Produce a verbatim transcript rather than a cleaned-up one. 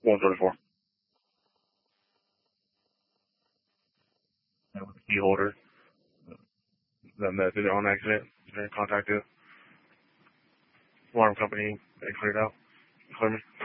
one thirty-four. And with the key holder. Then that did it on accident. They're in contact with alarm company. They cleared out. Clear me.